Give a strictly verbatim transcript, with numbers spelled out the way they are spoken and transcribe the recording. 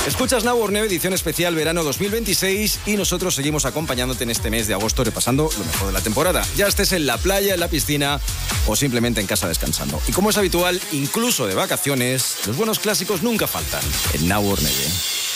Escuchas Now or Never, edición especial verano dos mil veintiséis, y nosotros seguimos acompañándote en este mes de agosto repasando lo mejor de la temporada. Ya estés en la playa, en la piscina o simplemente en casa descansando. Y como es habitual, incluso de vacaciones, los buenos clásicos nunca faltan en Now or Never.